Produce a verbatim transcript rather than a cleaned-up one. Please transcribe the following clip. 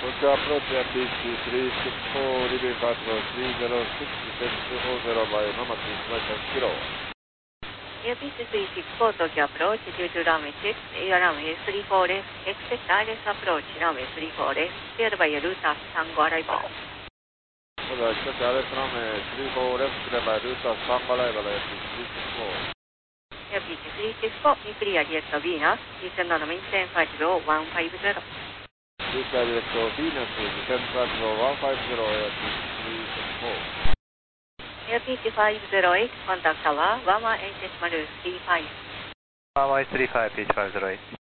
Tokyo approach at B C three six four, leaving control three zero six, descend two four zero by Mammoth, information kilo. Airbus three six four Tokyo approach due to runway six, air runway three four left, expect I L S approach runway three four left, cleared by Ruta Tango arrival. Alright, expect I L S runway three four left, cleared by Ruta Tango arrival at three six four. Airbus three six four, clear direct Venus, descend on maintain flight level one five zero. Clear direct Venus, descend flight level one five zero, Airbus three six four. Airbus five zero eight, contact tower one one eight decimal three five. one one eight three five, pitch five zero eight.